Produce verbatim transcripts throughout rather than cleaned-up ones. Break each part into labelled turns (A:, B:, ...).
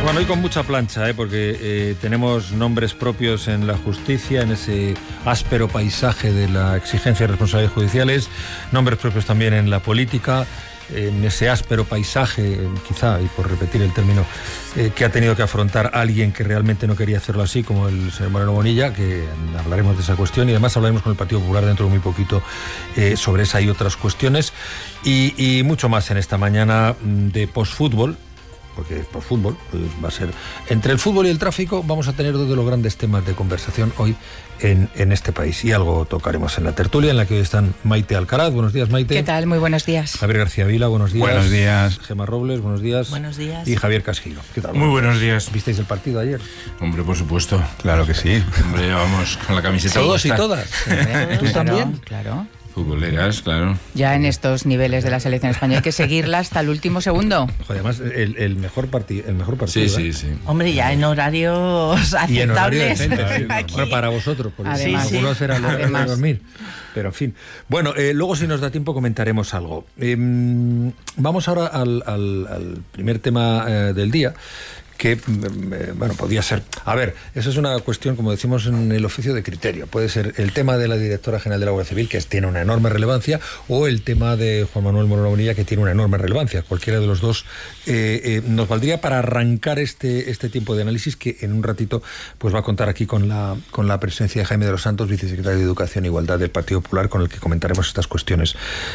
A: Bueno, hoy con mucha plancha, ¿eh? porque eh, tenemos nombres propios en la justicia, en ese áspero paisaje de la exigencia de responsabilidades judiciales, nombres propios también en la política, en ese áspero paisaje, quizá, y por repetir el término, eh, que ha tenido que afrontar alguien que realmente no quería hacerlo así, como el señor Moreno Bonilla, que hablaremos de esa cuestión, y además hablaremos con el Partido Popular dentro de muy poquito eh, sobre esa y otras cuestiones, y, y mucho más en esta mañana de postfútbol, porque por fútbol pues va a ser entre el fútbol y el tráfico. Vamos a tener dos de los grandes temas de conversación hoy en, en este país, y algo tocaremos en la tertulia, en la que hoy están Maite Alcaraz. Buenos días, Maite.
B: ¿Qué tal? Muy buenos días.
A: Javier García Vila, buenos días.
C: Buenos días.
A: Gemma Robles, buenos días.
D: Buenos días.
A: Y Javier Casquillo. ¿Qué tal?
C: Muy buenos días.
A: ¿Visteis el partido ayer?
C: Hombre, por supuesto. Claro que sí. Hombre, vamos con la camiseta.
A: Todos y todas. ¿Tú
B: Claro,
A: también?
B: Claro.
C: Futboleras, claro.
B: Ya en estos niveles de la selección española hay que seguirla hasta el último segundo.
A: Joder, además, el, el mejor partido, el mejor partido.
C: Sí,
A: ¿eh?
C: sí, sí.
D: Hombre, ya en horarios aceptables.
A: Y en horario decente, sí.
D: Aquí.
A: Bueno, para vosotros, porque
B: Además,
A: algunos
D: sí.
A: eran los de
B: Además.
A: dormir. Pero en fin. Bueno, eh, luego si nos da tiempo comentaremos algo. Eh, vamos ahora al, al, al primer tema eh, del día, que, eh, bueno, podía ser... A ver, eso es una cuestión, como decimos en el oficio, de criterio. Puede ser el tema de la directora general de la Guardia Civil, que es, tiene una enorme relevancia, o el tema de Juan Manuel Moreno Bonilla, que tiene una enorme relevancia. Cualquiera de los dos eh, eh, nos valdría para arrancar este, este tiempo de análisis, que en un ratito pues va a contar aquí con la, con la presencia de Jaime de los Santos, vicesecretario de Educación e Igualdad del Partido Popular, con el que comentaremos estas cuestiones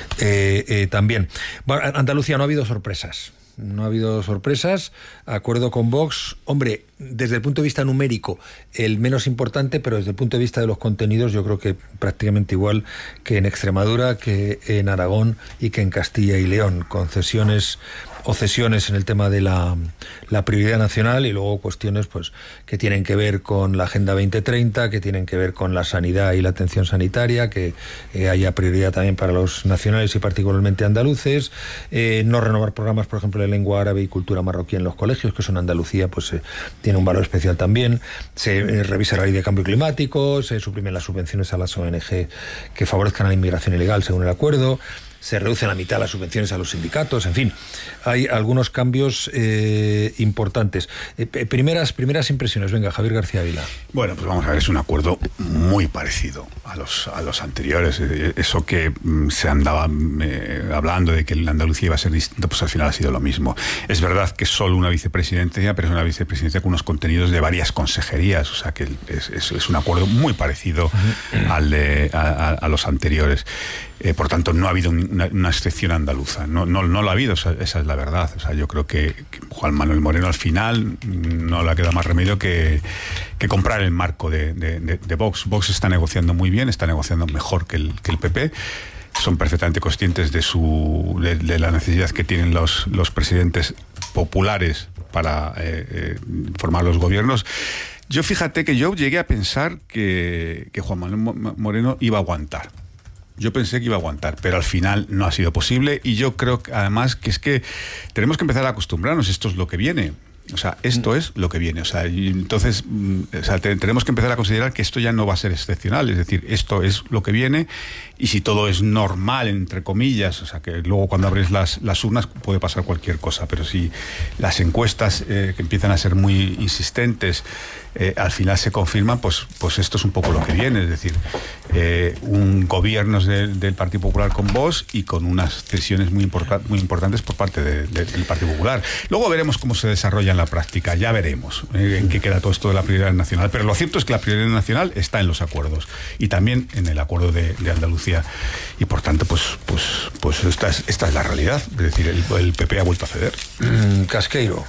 A: eh, eh, también. Bueno, Andalucía, no ha habido sorpresas. No ha habido sorpresas. Acuerdo con Vox. Hombre, desde el punto de vista numérico, el menos importante, pero desde el punto de vista de los contenidos, yo creo que prácticamente igual que en Extremadura, que en Aragón y que en Castilla y León. Concesiones o cesiones en el tema de la, la prioridad nacional, y luego cuestiones pues que tienen que ver con la Agenda veinte treinta, que tienen que ver con la sanidad y la atención sanitaria, que eh, haya prioridad también para los nacionales y particularmente andaluces, eh, no renovar programas, por ejemplo, de lengua árabe y cultura marroquí en los colegios, que eso en Andalucía pues eh, tiene un valor especial también. Se eh, revisa la ley de cambio climático, se suprimen las subvenciones a las O N G que favorezcan a la inmigración ilegal según el acuerdo, se reducen a la mitad las subvenciones a los sindicatos, en fin, hay algunos cambios eh, importantes. Eh, primeras, primeras impresiones, venga, Javier García Vila.
E: Bueno, pues vamos a ver, es un acuerdo muy parecido a los, a los anteriores. Eso que mm, se andaba eh, hablando de que en Andalucía iba a ser distinto, pues al final ha sido lo mismo. Es verdad que es solo una vicepresidencia, pero es una vicepresidencia con unos contenidos de varias consejerías, o sea que es, es, es un acuerdo muy parecido al de, a, a, a los anteriores. Eh, por tanto, no ha habido una, una excepción andaluza, no, no, no lo ha habido, o sea, esa es la verdad. O sea, yo creo que, que Juan Manuel Moreno al final no le ha quedado más remedio que, que comprar el marco de, de, de, de Vox. Vox está negociando muy bien, está negociando mejor que el, que el P P. Son perfectamente conscientes de, su, de, de la necesidad que tienen los, los presidentes populares para eh, eh, formar los gobiernos. Yo fíjate que yo llegué a pensar que, que Juan Manuel Moreno iba a aguantar. Yo pensé que iba a aguantar, pero al final no ha sido posible, y yo creo que además que es que tenemos que empezar a acostumbrarnos, esto es lo que viene. O sea, esto es lo que viene. O sea, y entonces o sea, te, tenemos que empezar a considerar que esto ya no va a ser excepcional. Es decir, esto es lo que viene, y si todo es normal, entre comillas, o sea, que luego cuando abres las, las urnas puede pasar cualquier cosa, pero si las encuestas eh, que empiezan a ser muy insistentes eh, al final se confirman, pues, pues esto es un poco lo que viene. Es decir, eh, un gobierno de, del Partido Popular con Vox y con unas cesiones muy, importa, muy importantes por parte de, de, del Partido Popular. Luego veremos cómo se desarrolla en la práctica, ya veremos eh, en qué queda todo esto de la prioridad nacional, pero lo cierto es que la prioridad nacional está en los acuerdos y también en el acuerdo de, de Andalucía, y por tanto pues pues pues esta es, esta es la realidad. Es decir, el, el P P ha vuelto a ceder.
A: Mm, Casqueiro.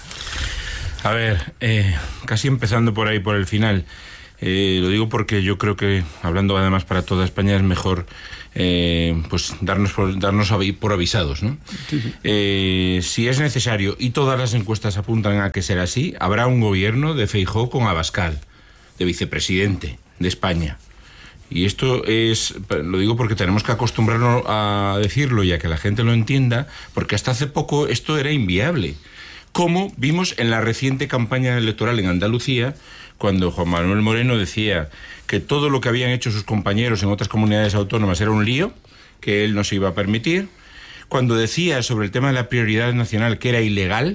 C: A ver, eh, casi empezando por ahí, por el final, eh, lo digo porque yo creo que, hablando además para toda España, es mejor Eh, pues darnos por, darnos por avisados, ¿no? Sí, sí. Eh, si es necesario, y todas las encuestas apuntan a que será así, habrá un gobierno de Feijóo con Abascal, de vicepresidente de España. Y esto es, lo digo porque tenemos que acostumbrarnos a decirlo y a que la gente lo entienda, porque hasta hace poco esto era inviable. Como vimos en la reciente campaña electoral en Andalucía, cuando Juan Manuel Moreno decía que todo lo que habían hecho sus compañeros en otras comunidades autónomas era un lío, que él no se iba a permitir, cuando decía sobre el tema de la prioridad nacional que era ilegal,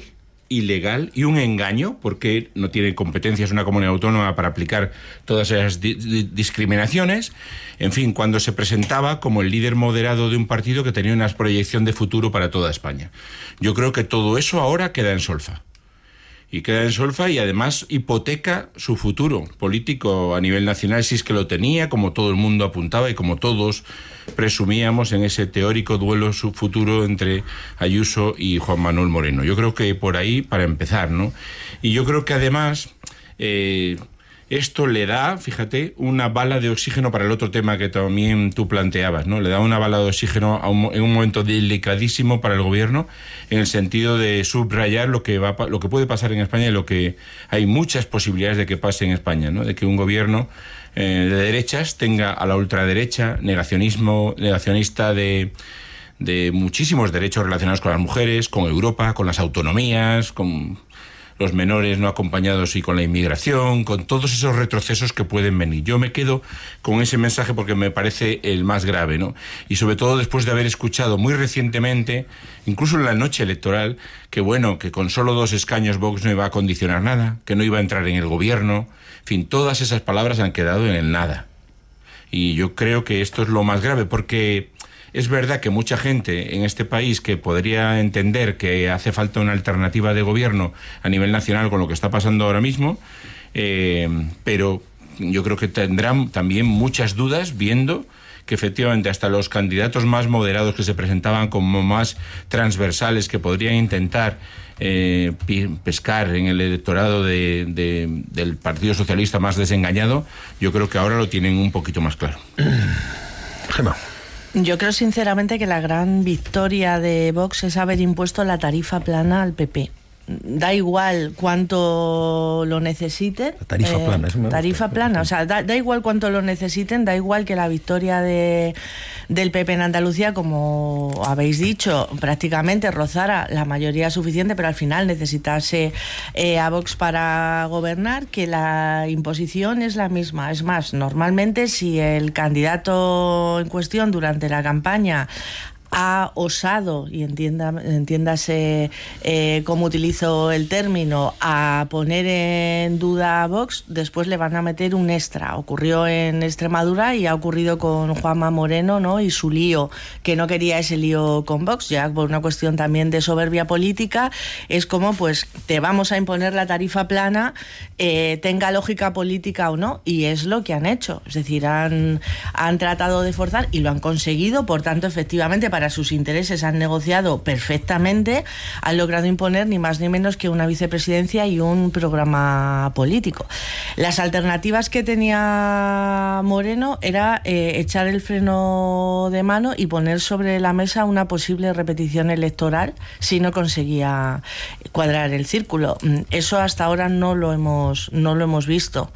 C: ilegal y un engaño, porque no tiene competencias una comunidad autónoma para aplicar todas esas di- di- discriminaciones. En fin, cuando se presentaba como el líder moderado de un partido que tenía una proyección de futuro para toda España. Yo creo que todo eso ahora queda en solfa. Y queda en solfa y además hipoteca su futuro político a nivel nacional, si es que lo tenía, como todo el mundo apuntaba y como todos presumíamos en ese teórico duelo su futuro entre Ayuso y Juan Manuel Moreno. Yo creo que por ahí, para empezar, ¿no? Y yo creo que además eh, esto le da, fíjate, una bala de oxígeno para el otro tema que también tú planteabas, ¿no? Le da una bala de oxígeno a un, en un momento delicadísimo para el gobierno, en el sentido de subrayar lo que va, lo que puede pasar en España y lo que hay muchas posibilidades de que pase en España, ¿no? De que un gobierno eh, de derechas tenga a la ultraderecha, negacionismo, negacionista de, de muchísimos derechos relacionados con las mujeres, con Europa, con las autonomías, con los menores no acompañados y con la inmigración, con todos esos retrocesos que pueden venir. Yo me quedo con ese mensaje porque me parece el más grave, ¿no? Y sobre todo después de haber escuchado muy recientemente, incluso en la noche electoral, que bueno, que con solo dos escaños Vox no iba a condicionar nada, que no iba a entrar en el gobierno. En fin, todas esas palabras han quedado en el nada. Y yo creo que esto es lo más grave, porque es verdad que mucha gente en este país que podría entender que hace falta una alternativa de gobierno a nivel nacional con lo que está pasando ahora mismo, eh, pero yo creo que tendrán también muchas dudas viendo que efectivamente hasta los candidatos más moderados que se presentaban como más transversales, que podrían intentar eh, pescar en el electorado de, de, del Partido Socialista más desengañado, yo creo que ahora lo tienen un poquito más claro.
A: Gemma.
D: Yo creo sinceramente que la gran victoria de Vox es haber impuesto la tarifa plana al P P. Da igual cuánto lo necesiten.
A: La tarifa
D: eh,
A: plana. Eso me
D: tarifa
A: gusta.
D: plana, o sea, da, da igual cuánto lo necesiten, da igual que la victoria de, del P P en Andalucía, como habéis dicho, prácticamente rozara la mayoría suficiente, pero al final necesitase eh, a Vox para gobernar, que la imposición es la misma. Es más, normalmente si el candidato en cuestión durante la campaña ha osado, y entienda, entiéndase eh, cómo utilizo el término, a poner en duda a Vox, después le van a meter un extra. Ocurrió en Extremadura y ha ocurrido con Juanma Moreno, ¿no? Y su lío, que no quería ese lío con Vox, ya por una cuestión también de soberbia política. Es como, pues, te vamos a imponer la tarifa plana, eh, tenga lógica política o no, y es lo que han hecho. Es decir, han, han tratado de forzar y lo han conseguido. Por tanto, efectivamente, para sus intereses han negociado perfectamente, han logrado imponer ni más ni menos que una vicepresidencia y un programa político. Las alternativas que tenía Moreno era eh, echar el freno de mano y poner sobre la mesa una posible repetición electoral si no conseguía cuadrar el círculo. Eso hasta ahora no lo hemos, no lo hemos visto.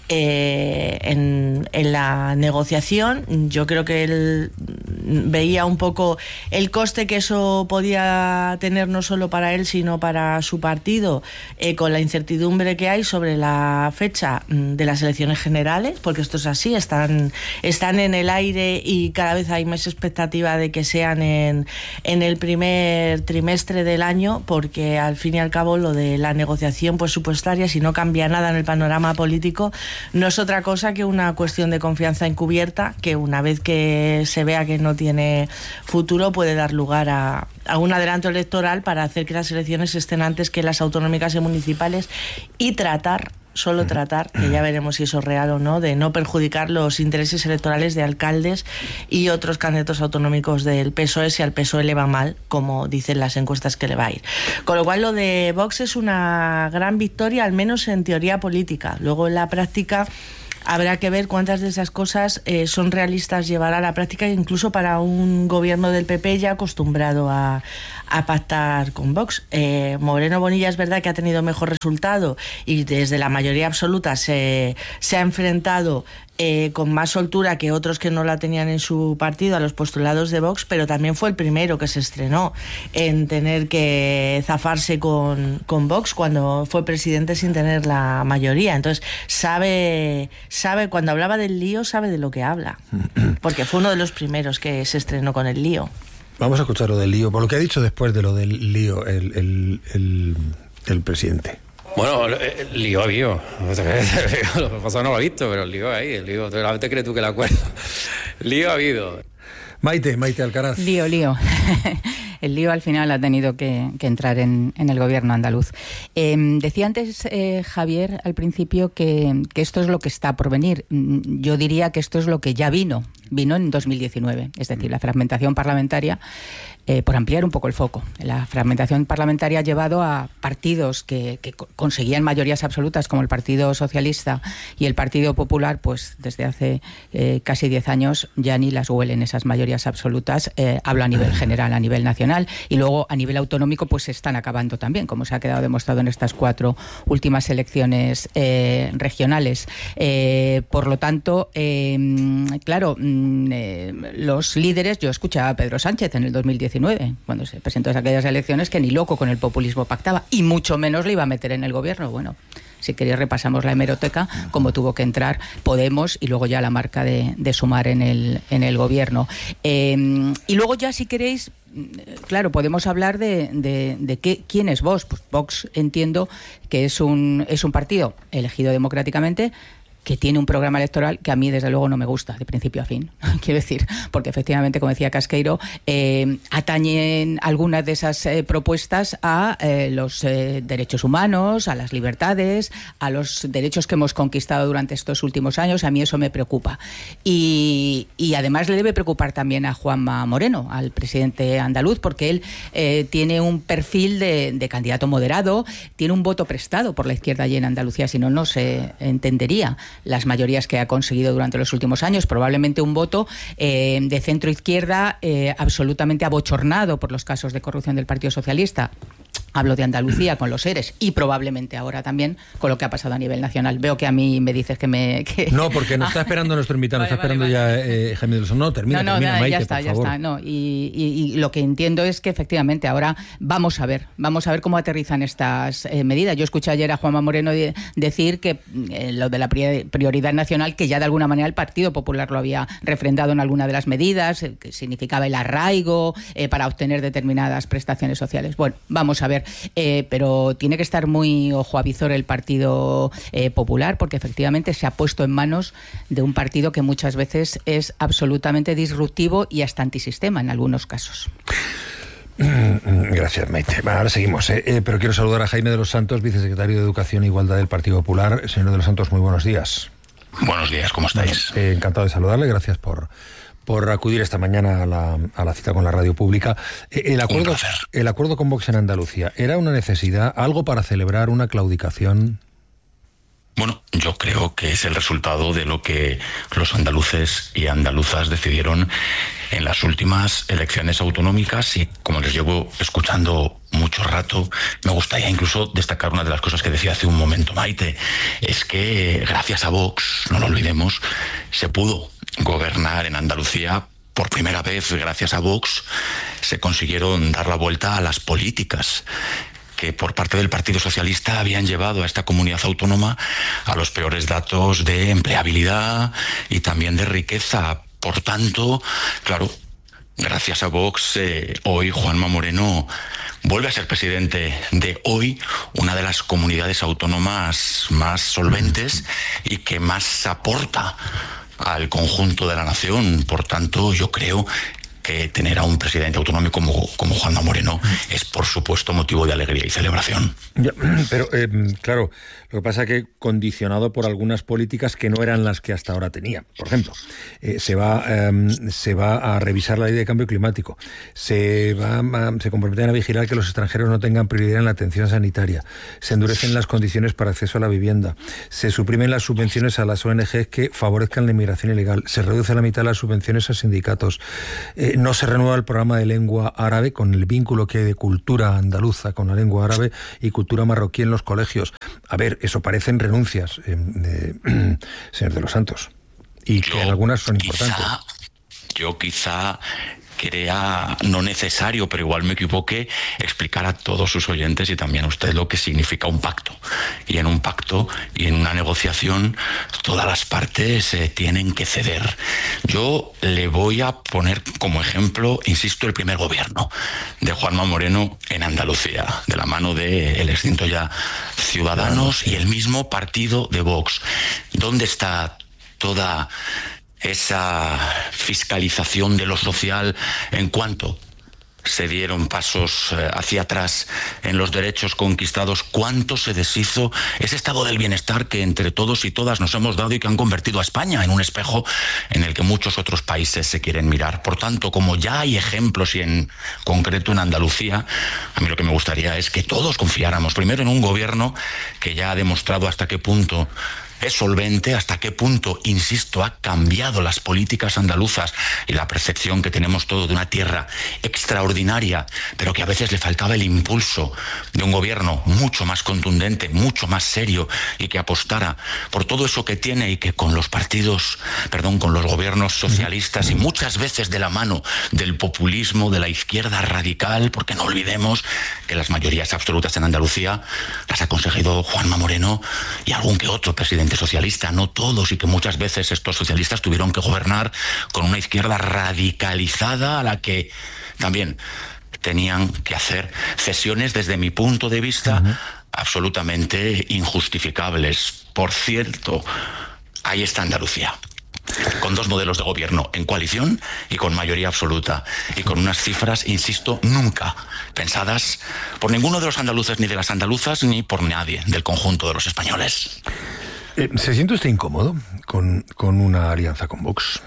D: Eh, en, en la negociación, yo creo que él veía un poco el coste que eso podía tener no solo para él sino para su partido, eh, con la incertidumbre que hay sobre la fecha de las elecciones generales, porque esto es así, están, están en el aire y cada vez hay más expectativa de que sean en, en el primer trimestre del año, porque al fin y al cabo lo de la negociación presupuestaria, si no cambia nada en el panorama político, no es otra cosa que una cuestión de confianza encubierta, que una vez que se vea que no tiene futuro puede dar lugar a, a un adelanto electoral para hacer que las elecciones estén antes que las autonómicas y municipales y tratar, solo tratar, que ya veremos si eso es real o no, de no perjudicar los intereses electorales de alcaldes y otros candidatos autonómicos del P S O E si al P S O E le va mal, como dicen las encuestas que le va a ir. Con lo cual lo de Vox es una gran victoria, al menos en teoría política. Luego en la práctica habrá que ver cuántas de esas cosas eh, son realistas llevar a la práctica, incluso para un gobierno del P P ya acostumbrado a, a pactar con Vox. Eh, Moreno Bonilla es verdad que ha tenido mejor resultado y desde la mayoría absoluta se, se ha enfrentado Eh, con más soltura que otros que no la tenían en su partido a los postulados de Vox, pero también fue el primero que se estrenó en tener que zafarse con, con Vox cuando fue presidente sin tener la mayoría. Entonces sabe, sabe cuando hablaba del lío, sabe de lo que habla, porque fue uno de los primeros que se estrenó con el lío.
A: Vamos a escuchar lo del lío, por lo que ha dicho después de lo del lío, el, el, el, el presidente.
F: Bueno, el lío ha habido. Lo que pasado no lo ha visto, pero el lío ahí, el lío. ¿Te crees tú que la acuerdo? Lío ha habido.
A: Maite, Maite Alcaraz.
B: Lío, lío. El lío al final ha tenido que, que entrar en, en el gobierno andaluz. Eh, decía antes eh, Javier al principio que, que esto es lo que está por venir. Yo diría que esto es lo que ya vino. Vino en dos mil diecinueve, es decir, la fragmentación parlamentaria, eh, por ampliar un poco el foco. La fragmentación parlamentaria ha llevado a partidos que, que conseguían mayorías absolutas, como el Partido Socialista y el Partido Popular, pues desde hace eh, casi diez años ya ni las huelen esas mayorías absolutas. Eh, hablo a nivel general, a nivel nacional, y luego a nivel autonómico pues se están acabando también, como se ha quedado demostrado en estas cuatro últimas elecciones eh, regionales. Eh, por lo tanto, eh, claro, Eh, los líderes, yo escuchaba a Pedro Sánchez en el dos mil diecinueve, cuando se presentó a aquellas elecciones, que ni loco con el populismo pactaba, y mucho menos le iba a meter en el gobierno. Bueno, si queréis repasamos la hemeroteca, como tuvo que entrar Podemos y luego ya la marca de, de Sumar en el, en el gobierno. Eh, y luego ya, si queréis, claro, podemos hablar de, de, de qué, quién es Vox. Pues Vox, entiendo que es un, es un partido elegido democráticamente, que tiene un programa electoral que a mí desde luego no me gusta de principio a fin, quiero decir, porque efectivamente, como decía Casqueiro, eh, atañen algunas de esas eh, propuestas a eh, los eh, derechos humanos, a las libertades, a los derechos que hemos conquistado durante estos últimos años. A mí eso me preocupa. Y, y además le debe preocupar también a Juanma Moreno, al presidente andaluz, porque él eh, tiene un perfil de, de candidato moderado, tiene un voto prestado por la izquierda allí en Andalucía, si no, no se entendería las mayorías que ha conseguido durante los últimos años. Probablemente un voto eh, de centro-izquierda eh, absolutamente abochornado por los casos de corrupción del Partido Socialista. Hablo de Andalucía con los ERES y probablemente ahora también con lo que ha pasado a nivel nacional. Veo que a mí me dices que me... Que...
A: No, porque nos está esperando nuestro invitado, nos vale, está esperando vale, ya vale. eh, Jaime de los Santos. No, termina, no, no, termina, no, Maite,
B: ya está,
A: por
B: ya
A: favor.
B: está. No, y, y, y lo que entiendo es que efectivamente ahora vamos a ver, vamos a ver cómo aterrizan estas eh, medidas. Yo escuché ayer a Juanma Moreno de, decir que eh, lo de la prioridad nacional, que ya de alguna manera el Partido Popular lo había refrendado en alguna de las medidas, eh, que significaba el arraigo eh, para obtener determinadas prestaciones sociales. Bueno, vamos a ver, eh, pero tiene que estar muy ojo a visor el Partido eh, Popular, porque efectivamente se ha puesto en manos de un partido que muchas veces es absolutamente disruptivo y hasta antisistema en algunos casos.
A: Gracias, Maite. Bueno, ahora seguimos, ¿eh? Eh, pero quiero saludar a Jaime de los Santos, vicesecretario de Educación e Igualdad del Partido Popular. Señor de los Santos, muy buenos días.
G: Buenos días, ¿cómo estáis?
A: Bueno, eh, encantado de saludarle, gracias por... por acudir esta mañana a la, a la cita con la radio pública. El acuerdo, el acuerdo con Vox en Andalucía, ¿era una necesidad, algo para celebrar una claudicación?
G: Bueno, yo creo que es el resultado de lo que los andaluces y andaluzas decidieron en las últimas elecciones autonómicas, y como les llevo escuchando mucho rato, me gustaría incluso destacar una de las cosas que decía hace un momento Maite, es que gracias a Vox, no lo olvidemos, se pudo gobernar en Andalucía. Por primera vez, gracias a Vox, se consiguieron dar la vuelta a las políticas que por parte del Partido Socialista habían llevado a esta comunidad autónoma a los peores datos de empleabilidad y también de riqueza. Por tanto, claro, gracias a Vox, eh, hoy Juanma Moreno vuelve a ser presidente de hoy, una de las comunidades autónomas más solventes y que más aporta al conjunto de la nación. Por tanto, yo creo que tener a un presidente autonómico como, como Juanma Moreno es, por supuesto, motivo de alegría y celebración.
A: Ya, pero, eh, claro, lo que pasa es que condicionado por algunas políticas que no eran las que hasta ahora tenía. Por ejemplo, eh, se va eh, se va a revisar la ley de cambio climático, se va a, se comprometen a vigilar que los extranjeros no tengan prioridad en la atención sanitaria, se endurecen las condiciones para acceso a la vivienda, se suprimen las subvenciones a las O N Ges que favorezcan la inmigración ilegal, se reduce a la mitad las subvenciones a sindicatos, eh, no se renueva el programa de lengua árabe con el vínculo que hay de cultura andaluza con la lengua árabe y cultura marroquí en los colegios. A ver, eso parecen renuncias, eh, eh, señor de los Santos, y yo, que algunas son
G: quizá,
A: importantes.
G: Yo quizá crea no necesario, pero igual me equivoqué, explicar a todos sus oyentes y también a usted lo que significa un pacto. Y en un pacto y en una negociación todas las partes eh, tienen que ceder. Yo le voy a poner como ejemplo, insisto, el primer gobierno de Juanma Moreno en Andalucía, de la mano del extinto ya Ciudadanos y el mismo partido de Vox. ¿Dónde está toda esa fiscalización de lo social en cuanto se dieron pasos eh, hacia atrás en los derechos conquistados? ¿Cuánto se deshizo ese estado del bienestar que entre todos y todas nos hemos dado y que han convertido a España en un espejo en el que muchos otros países se quieren mirar? Por tanto, como ya hay ejemplos y en concreto en Andalucía, a mí lo que me gustaría es que todos confiáramos primero en un gobierno que ya ha demostrado hasta qué punto es solvente, hasta qué punto, insisto, ha cambiado las políticas andaluzas y la percepción que tenemos todos de una tierra extraordinaria, pero que a veces le faltaba el impulso de un gobierno mucho más contundente, mucho más serio y que apostara por todo eso que tiene y que con los partidos, perdón, con los gobiernos socialistas y muchas veces de la mano del populismo, de la izquierda radical, porque no olvidemos que las mayorías absolutas en Andalucía las ha conseguido Juanma Moreno y algún que otro presidente socialista, no todos, y que muchas veces estos socialistas tuvieron que gobernar con una izquierda radicalizada a la que también tenían que hacer cesiones desde mi punto de vista uh-huh. absolutamente injustificables. Por cierto, ahí está Andalucía, con dos modelos de gobierno en coalición y con mayoría absoluta, y con unas cifras, insisto, nunca pensadas por ninguno de los andaluces ni de las andaluzas ni por nadie del conjunto de los españoles.
A: ¿Se siente usted incómodo con, con una alianza con Vox?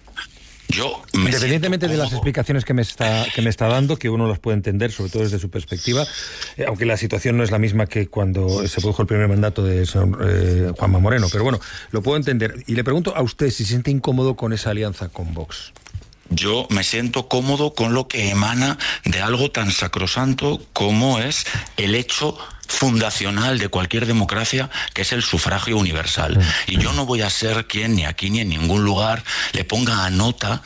G: Yo me
A: Independientemente de las explicaciones que me está que me está dando, que uno las puede entender, sobre todo desde su perspectiva, eh, aunque la situación no es la misma que cuando se produjo el primer mandato de eh, Juanma Moreno, pero bueno, lo puedo entender. Y le pregunto a usted si se siente incómodo con esa alianza con Vox.
G: Yo me siento cómodo con lo que emana de algo tan sacrosanto como es el hecho fundacional de cualquier democracia, que es el sufragio universal. Y yo no voy a ser quien ni aquí ni en ningún lugar le ponga a nota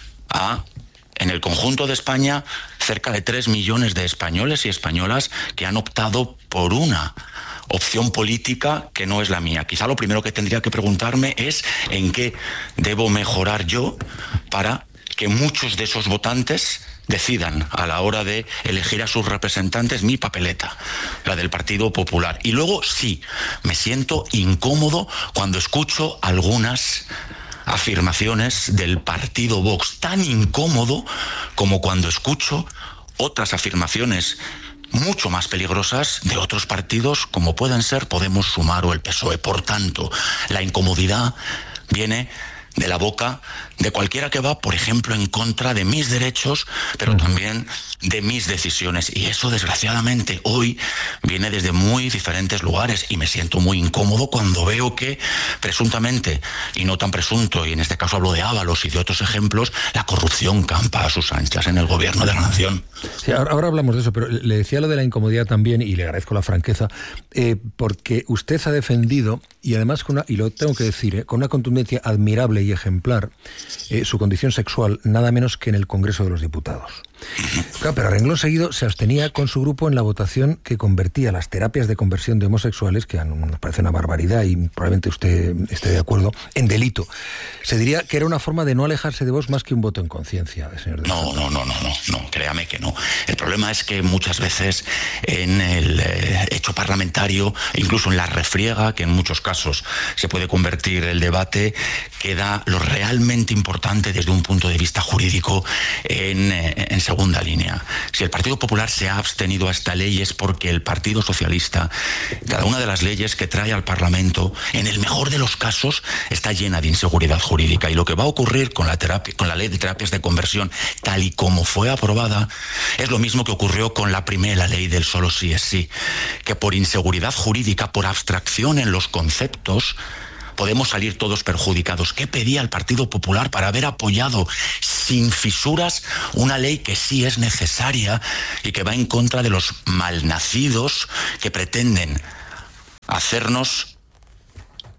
G: a, en el conjunto de España, cerca de tres millones de españoles y españolas que han optado por una opción política que no es la mía. Quizá lo primero que tendría que preguntarme es en qué debo mejorar yo para que muchos de esos votantes decidan a la hora de elegir a sus representantes mi papeleta, la del Partido Popular. Y luego sí, me siento incómodo cuando escucho algunas afirmaciones del partido Vox, tan incómodo como cuando escucho otras afirmaciones mucho más peligrosas de otros partidos como pueden ser Podemos, Sumar o el P S O E. Por tanto, la incomodidad viene de la boca de cualquiera que va, por ejemplo, en contra de mis derechos, pero también de mis decisiones. Y eso, desgraciadamente, hoy viene desde muy diferentes lugares y me siento muy incómodo cuando veo que, presuntamente, y no tan presunto, y en este caso hablo de Ábalos y de otros ejemplos, la corrupción campa a sus anchas en el gobierno de la nación.
A: Sí, ahora, ahora hablamos de eso, pero le decía lo de la incomodidad también, y le agradezco la franqueza, eh, porque usted ha defendido, y además, con una, y lo tengo que decir, eh, con una contundencia admirable y ejemplar, eh, su condición sexual, nada menos que en el Congreso de los Diputados. Claro, pero a renglón seguido se abstenía con su grupo en la votación que convertía las terapias de conversión de homosexuales, que nos parece una barbaridad y probablemente usted esté de acuerdo, en delito. Se diría que era una forma de no alejarse de Vox más que un voto en conciencia, señor.
G: No, no, no, no, no, no, créame que no. El problema es que muchas veces en el eh, hecho parlamentario, incluso en la refriega, que en muchos casos se puede convertir el debate, queda lo realmente importante desde un punto de vista jurídico en, en segunda línea. Si el Partido Popular se ha abstenido a esta ley es porque el Partido Socialista, cada una de las leyes que trae al Parlamento, en el mejor de los casos, está llena de inseguridad jurídica. Y lo que va a ocurrir con la terapia, con la ley de terapias de conversión, tal y como fue aprobada, es lo mismo que ocurrió con la primera ley del solo sí es sí, que por inseguridad jurídica, por abstracción en los conceptos, podemos salir todos perjudicados. ¿Qué pedía el Partido Popular para haber apoyado sin fisuras una ley que sí es necesaria y que va en contra de los malnacidos que pretenden hacernos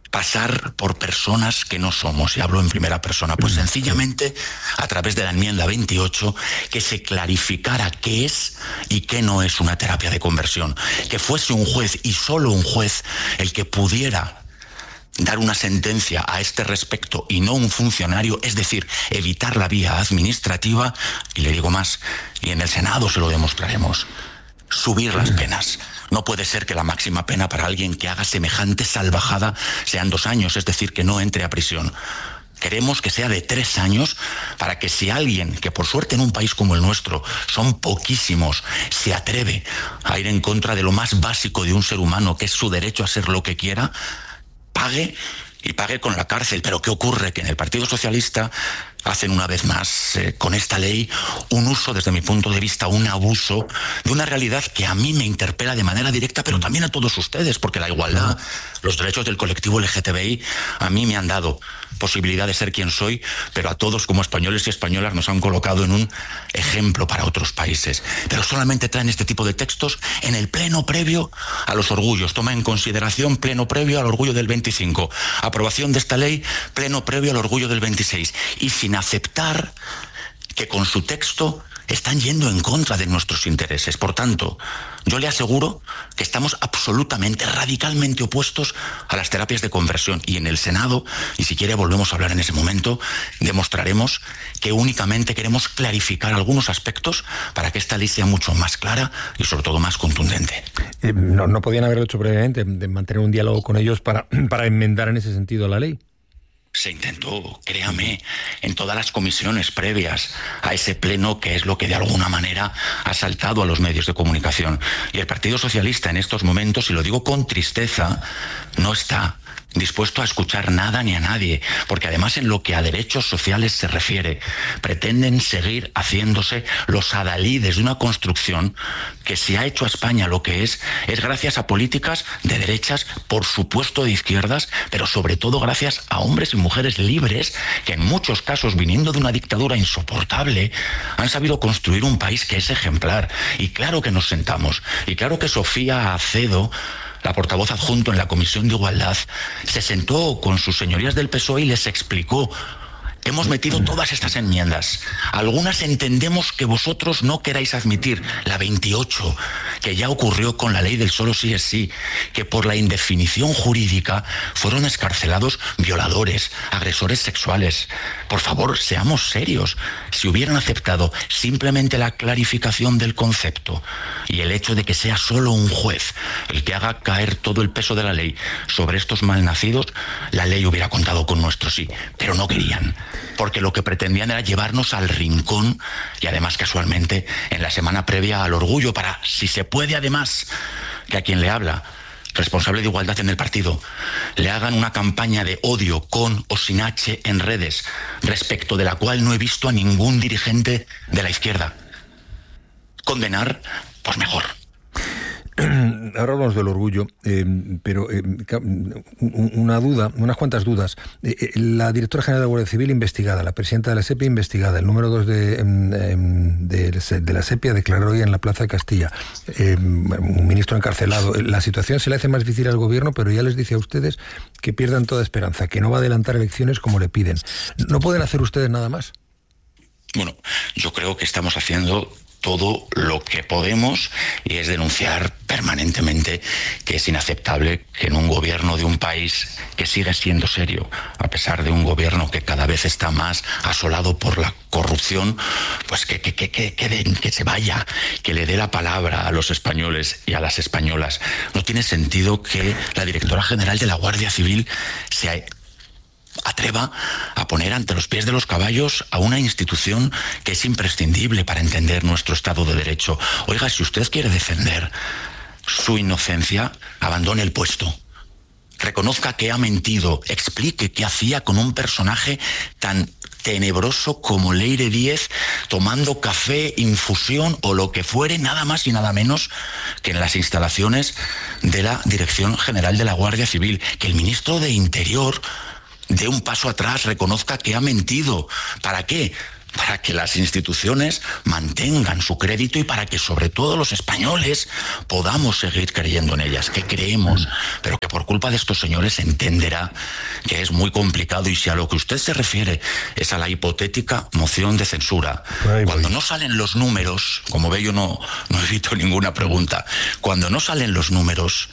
G: pasar por personas que no somos, y hablo en primera persona, pues sencillamente a través de la enmienda veintiocho que se clarificara qué es y qué no es una terapia de conversión, que fuese un juez y solo un juez el que pudiera dar una sentencia a este respecto y no un funcionario, es decir, evitar la vía administrativa, y le digo más, y en el Senado se lo demostraremos, subir las penas. No puede ser que la máxima pena para alguien que haga semejante salvajada sean dos años, es decir, que no entre a prisión. Queremos que sea de tres años para que si alguien, que por suerte en un país como el nuestro son poquísimos, se atreve a ir en contra de lo más básico de un ser humano, que es su derecho a ser lo que quiera, pague y pague con la cárcel. Pero ¿qué ocurre? Que en el Partido Socialista hacen una vez más, eh, con esta ley, un uso, desde mi punto de vista, un abuso de una realidad que a mí me interpela de manera directa, pero también a todos ustedes, porque la igualdad, los derechos del colectivo L G T B I, a mí me han dado posibilidad de ser quien soy, pero a todos como españoles y españolas nos han colocado en un ejemplo para otros países. Pero solamente traen este tipo de textos en el pleno previo a los orgullos. Toma en consideración pleno previo al orgullo del veinticinco. Aprobación de esta ley, pleno previo al orgullo del veintiséis. Y sin aceptar que con su texto están yendo en contra de nuestros intereses. Por tanto, yo le aseguro que estamos absolutamente, radicalmente opuestos a las terapias de conversión. Y en el Senado, y si quiere volvemos a hablar en ese momento, demostraremos que únicamente queremos clarificar algunos aspectos para que esta ley sea mucho más clara y sobre todo más contundente.
A: Eh, no, ¿No podían haberlo hecho previamente, de mantener un diálogo con ellos para, para enmendar en ese sentido la ley?
G: Se intentó, créame, en todas las comisiones previas a ese pleno, que es lo que de alguna manera ha saltado a los medios de comunicación. Y el Partido Socialista en estos momentos, y lo digo con tristeza, no está dispuesto a escuchar nada ni a nadie, porque además en lo que a derechos sociales se refiere, pretenden seguir haciéndose los adalides de una construcción que si ha hecho a España lo que es, es gracias a políticas de derechas, por supuesto de izquierdas, pero sobre todo gracias a hombres y mujeres libres que en muchos casos, viniendo de una dictadura insoportable, han sabido construir un país que es ejemplar. Y claro que nos sentamos, y claro que Sofía Acedo, la portavoz adjunto en la Comisión de Igualdad, se sentó con sus señorías del P S O E y les explicó: hemos metido todas estas enmiendas. Algunas entendemos que vosotros no queráis admitir, la veintiocho, que ya ocurrió con la ley del solo sí es sí, que por la indefinición jurídica fueron escarcelados violadores, agresores sexuales. Por favor, seamos serios. Si hubieran aceptado simplemente la clarificación del concepto y el hecho de que sea solo un juez el que haga caer todo el peso de la ley sobre estos malnacidos, la ley hubiera contado con nuestro sí, pero no querían. Porque lo que pretendían era llevarnos al rincón, y además casualmente en la semana previa al orgullo, para, si se puede además, que a quien le habla, responsable de igualdad en el partido, le hagan una campaña de odio con o sin H en redes, respecto de la cual no he visto a ningún dirigente de la izquierda condenar, pues mejor.
A: Ahora hablamos del orgullo, eh, pero eh, una duda, unas cuantas dudas. Eh, la directora general de la Guardia Civil investigada, la presidenta de la SEPI investigada, el número dos de, de, de la SEPI declaró hoy en la Plaza de Castilla, eh, un ministro encarcelado. La situación se le hace más difícil al gobierno, pero ya les dice a ustedes que pierdan toda esperanza, que no va a adelantar elecciones como le piden. ¿No pueden hacer ustedes nada más?
G: Bueno, yo creo que estamos haciendo todo lo que podemos, y es denunciar permanentemente que es inaceptable que en un gobierno de un país que sigue siendo serio, a pesar de un gobierno que cada vez está más asolado por la corrupción, pues que, que, que, que, que, de, que se vaya, que le dé la palabra a los españoles y a las españolas. No tiene sentido que la directora general de la Guardia Civil se atreva a poner ante los pies de los caballos a una institución que es imprescindible para entender nuestro Estado de Derecho. Oiga, si usted quiere defender su inocencia, abandone el puesto. Reconozca que ha mentido, explique qué hacía con un personaje tan tenebroso como Leire Díez, tomando café, infusión o lo que fuere, nada más y nada menos que en las instalaciones de la Dirección General de la Guardia Civil. Que el ministro de Interior dé un paso atrás, reconozca que ha mentido. ¿Para qué? para que las instituciones mantengan su crédito y para que sobre todo los españoles podamos seguir creyendo en ellas, que creemos, pero que por culpa de estos señores se entenderá que es muy complicado. Y si a lo que usted se refiere es a la hipotética moción de censura,
A: Ay,
G: cuando
A: voy.
G: no salen los números, como ve yo no, no evito ninguna pregunta, cuando no salen los números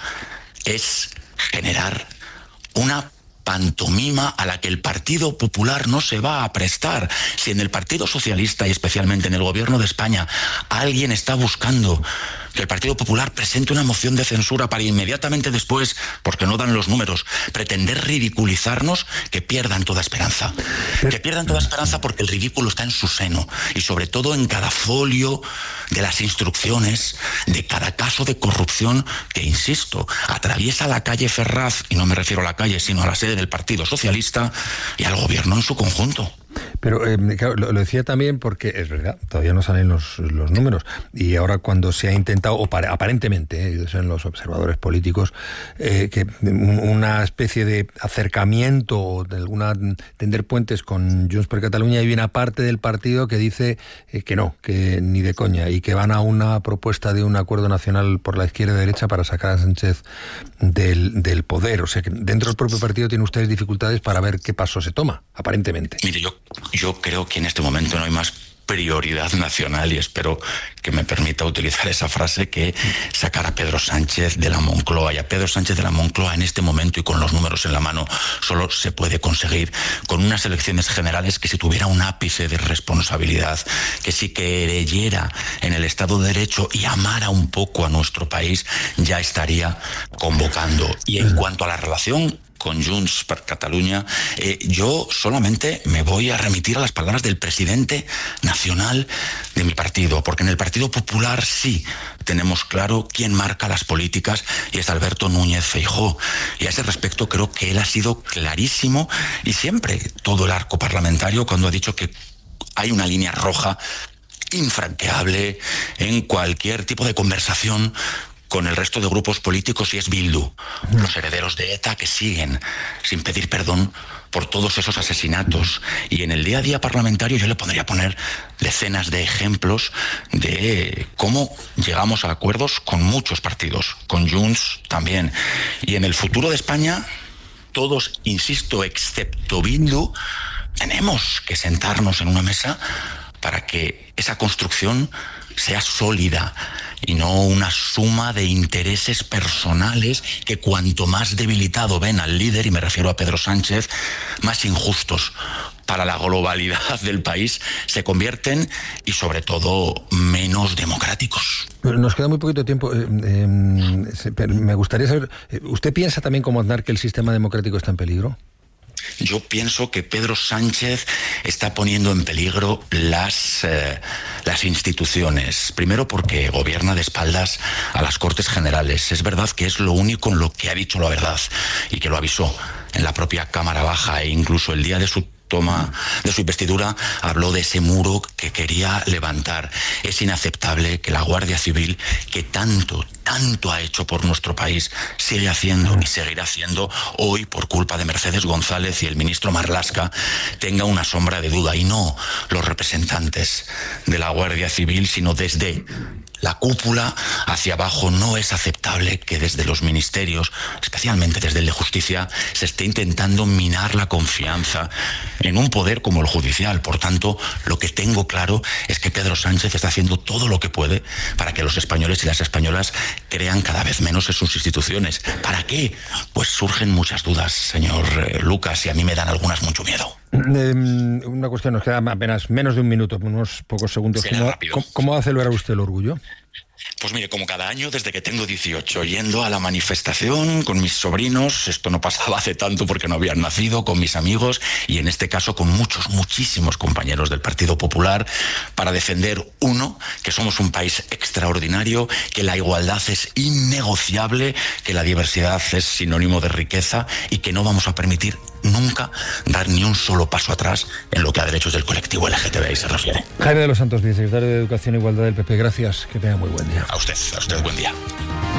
G: es generar una pantomima a la que el Partido Popular no se va a prestar. Si en el Partido Socialista y especialmente en el Gobierno de España alguien está buscando que el Partido Popular presente una moción de censura para inmediatamente después, porque no dan los números, pretender ridiculizarnos, que pierdan toda esperanza. Que pierdan toda esperanza porque el ridículo está en su seno y sobre todo en cada folio de las instrucciones de cada caso de corrupción que, insisto, atraviesa la calle Ferraz, y no me refiero a la calle, sino a la sede del Partido Socialista y al Gobierno en su conjunto.
A: Pero eh, claro, lo, lo decía también porque es verdad, todavía no salen los, los números, y ahora cuando se ha intentado, o para, aparentemente, eh, son los observadores políticos, eh, que un, una especie de acercamiento o de alguna tender puentes con Junts per Catalunya, hay una parte del partido que dice eh, que no, que ni de coña, y que van a una propuesta de un acuerdo nacional por la izquierda y derecha para sacar a Sánchez del, del poder. O sea que dentro del propio partido tienen ustedes dificultades para ver qué paso se toma, aparentemente.
G: Mire, yo Yo creo que en este momento no hay más prioridad nacional, y espero que me permita utilizar esa frase, que sacar a Pedro Sánchez de la Moncloa. Y a Pedro Sánchez de la Moncloa en este momento y con los números en la mano solo se puede conseguir con unas elecciones generales que, si tuviera un ápice de responsabilidad, que si creyera en el Estado de Derecho y amara un poco a nuestro país, ya estaría convocando. Y en cuanto a la relación con Junts per Catalunya, eh, yo solamente me voy a remitir a las palabras del presidente nacional de mi partido, porque en el Partido Popular sí tenemos claro quién marca las políticas, y es Alberto Núñez Feijóo. Y a ese respecto creo que él ha sido clarísimo, y siempre todo el arco parlamentario, cuando ha dicho que hay una línea roja infranqueable en cualquier tipo de conversación con el resto de grupos políticos, y es Bildu, los herederos de ETA, que siguen sin pedir perdón por todos esos asesinatos. Y en el día a día parlamentario yo le podría poner decenas de ejemplos de cómo llegamos a acuerdos con muchos partidos, con Junts también. Y en el futuro de España, todos, insisto, excepto Bildu, tenemos que sentarnos en una mesa para que esa construcción sea sólida y no una suma de intereses personales que, cuanto más debilitado ven al líder, y me refiero a Pedro Sánchez, más injustos para la globalidad del país se convierten, y sobre todo menos democráticos.
A: Nos queda muy poquito tiempo. Eh, eh, me gustaría saber, ¿usted piensa también como Aznar que el sistema democrático está en peligro?
G: Yo pienso que Pedro Sánchez está poniendo en peligro las, eh, las instituciones. Primero porque gobierna de espaldas a las Cortes Generales. Es verdad que es lo único en lo que ha dicho la verdad, y que lo avisó en la propia Cámara Baja, e incluso el día de su toma de su investidura habló de ese muro que quería levantar. Es inaceptable que la Guardia Civil, que tanto, tanto ha hecho por nuestro país, sigue haciendo y seguirá haciendo hoy por culpa de Mercedes González y el ministro Marlaska, tenga una sombra de duda. Y no los representantes de la Guardia Civil, sino desde la cúpula hacia abajo. No es aceptable que desde los ministerios, especialmente desde el de Justicia, se esté intentando minar la confianza en un poder como el judicial. Por tanto, lo que tengo claro es que Pedro Sánchez está haciendo todo lo que puede para que los españoles y las españolas crean cada vez menos en sus instituciones. ¿Para qué? Pues surgen muchas dudas, señor eh, Lucas, y a mí me dan algunas mucho miedo.
A: Eh, una cuestión, nos queda apenas menos de un minuto, unos pocos segundos. ¿Cómo, ¿Cómo, ¿Cómo va a celebrar usted el orgullo?
G: Pues mire, como cada año desde que tengo dieciocho, yendo a la manifestación con mis sobrinos, esto no pasaba hace tanto porque no habían nacido, con mis amigos y en este caso con muchos, muchísimos compañeros del Partido Popular, para defender, uno, que somos un país extraordinario, que la igualdad es innegociable, que la diversidad es sinónimo de riqueza y que no vamos a permitir nunca dar ni un solo paso atrás en lo que a derechos del colectivo L G T B I se refiere.
A: Jaime de los Santos, vicesecretario de Educación e Igualdad del P P, gracias, que tenga muy buen día.
G: A usted, a usted buen día.